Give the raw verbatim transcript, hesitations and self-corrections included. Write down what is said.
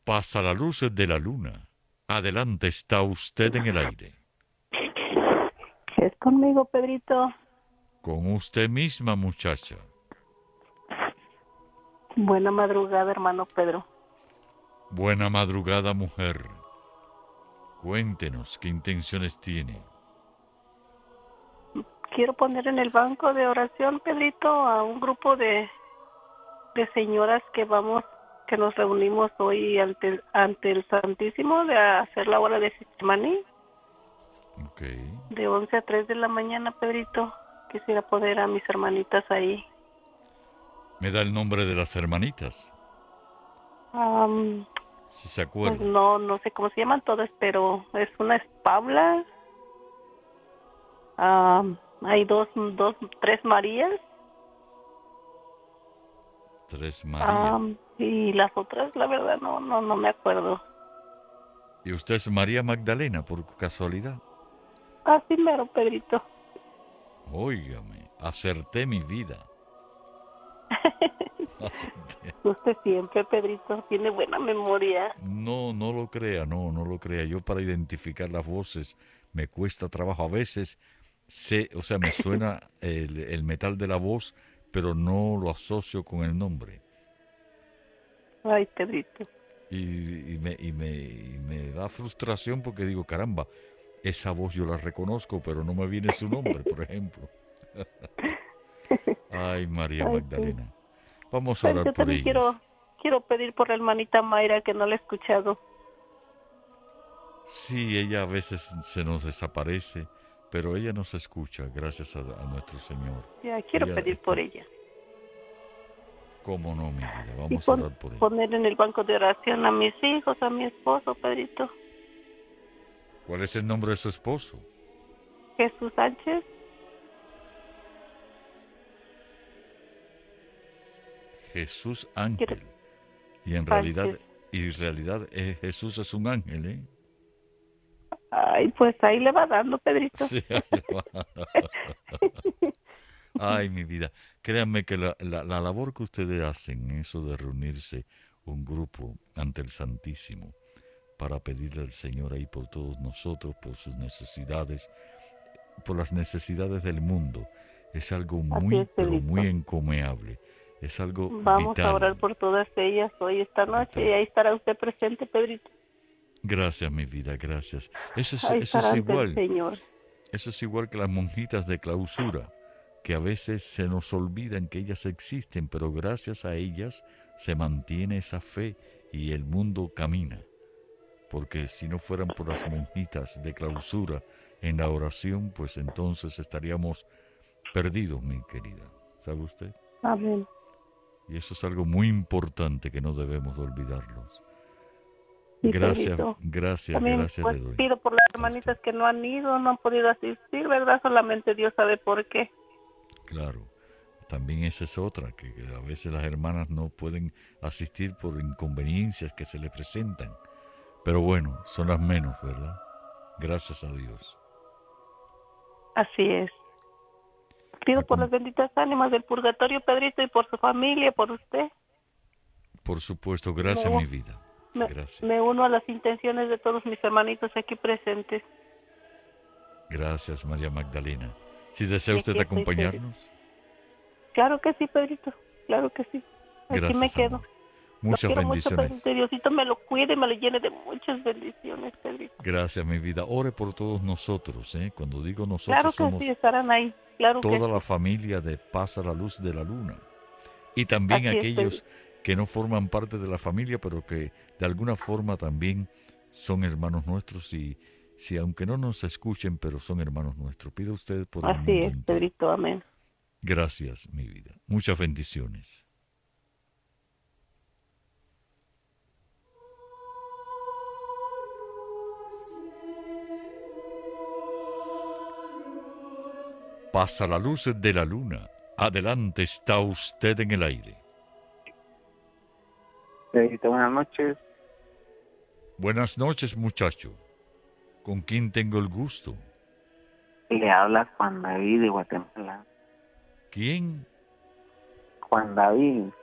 Pasa la luz de la luna. Adelante, está usted en el aire. Es conmigo, Pedrito. Con usted misma, muchacha. Buena madrugada, hermano Pedro. Buena madrugada, mujer. Cuéntenos qué intenciones tiene. Quiero poner en el banco de oración, Pedrito, a un grupo de, de señoras que vamos, que nos reunimos hoy ante, el- ante el Santísimo de hacer la hora de Getsemaní, Ok. de once a tres de la mañana, Pedrito. Quisiera poner a mis hermanitas ahí. ¿Me da el nombre de las hermanitas? Am, Si se pues acuerda. no, no sé cómo se llaman todas, pero es una es Paula, am, hay dos, dos, tres Marías. Tres María. Um, y las otras, la verdad, no, no, no me acuerdo. ¿Y usted es María Magdalena, por casualidad? Así mero, Pedrito. Óigame, acerté mi vida. Acerté. Usted siempre, Pedrito, tiene buena memoria. No, no lo crea, no, no lo crea. Yo para identificar las voces me cuesta trabajo. A veces sé, o sea, me suena el, el metal de la voz, pero no lo asocio con el nombre. Ay, Pedrito. Y, y me, y, me, y me da frustración porque digo, caramba, esa voz yo la reconozco, pero no me viene su nombre, por ejemplo. Ay, María Ay, sí. Magdalena. Vamos a Pero orar yo por también ellas. quiero, quiero pedir por la hermanita Mayra, que no la he escuchado. Sí, ella a veces se nos desaparece, pero ella nos escucha, gracias a, a nuestro Señor. Ya, quiero Ella pedir por está, ella. cómo no, mi vida, Y vamos a pon- orar por ella. poner en el banco de oración a mis hijos, a mi esposo, Pedrito. ¿Cuál es el nombre de su esposo? Jesús Sánchez. Jesús Quiero, Ángel. Y en realidad, Sánchez. y en realidad eh, Jesús es un ángel, ¿eh? Ay, pues ahí le va dando, Pedrito. Sí, ahí le va. Ay, mi vida, créanme que la, la, la labor que ustedes hacen, eso de reunirse un grupo ante el Santísimo para pedirle al Señor ahí por todos nosotros, por sus necesidades, por las necesidades del mundo, es algo Así muy, es, pero muy Pedrito. encomiable, es algo Vamos a orar vital, por todas ellas hoy, esta noche, y vital. ahí estará usted presente, Pedrito. Gracias, mi vida, gracias. Eso es, Ahí eso estará es ante el igual, Señor. eso es igual que las monjitas de clausura, que a veces se nos olvidan que ellas existen, pero gracias a ellas se mantiene esa fe y el mundo camina. Porque si no fueran por las monjitas de clausura en la oración, pues entonces estaríamos perdidos, mi querida. ¿Sabe usted? Amén. Y eso es algo muy importante que no debemos de olvidarlos. Sí, Gracias, Pedrito. gracias, También, gracias pues, le doy pido por las a usted. hermanitas que no han ido, no han podido asistir, ¿verdad? Solamente Dios sabe por qué. Claro, también esa es otra, que, que a veces las hermanas no pueden asistir por inconveniencias que se les presentan. Pero bueno, son las menos, ¿verdad? Gracias a Dios. Así es. Pido por Acom- las benditas ánimas del purgatorio, Pedrito, y por su familia, por usted. por supuesto, Me, gracias mi u- vida. me, Gracias. me uno a las intenciones de todos mis hermanitos aquí presentes. Gracias, María Magdalena. Si desea Y usted aquí estoy, Pedrito. acompañarnos, Claro que sí, Pedrito. Claro que sí. Aquí me gracias, quedo. amor. Lo Muchas quiero mucho, bendiciones. Pedrito. Y Diosito me lo cuide y me lo llene de muchas bendiciones, Pedrito. Gracias, mi vida. Ore por todos nosotros, ¿eh? Cuando digo nosotros, Claro que sí, somos estarán ahí. Claro que toda la sí. familia de Pasa la Luz de la Luna. Y también Así es, aquellos Pedrito. que no forman parte de la familia, pero que de alguna forma también son hermanos nuestros y si aunque no nos escuchen, pero son hermanos nuestros. Pide usted por el Así mundo es, entero. Pedrito. Amén. Gracias, mi vida. Muchas bendiciones. Pasa la luz de la luna. Adelante, está usted en el aire. Señorita, buenas noches. Buenas noches, muchacho. ¿Con quién tengo el gusto? Le habla Juan David de Guatemala. ¿Quién? Juan David.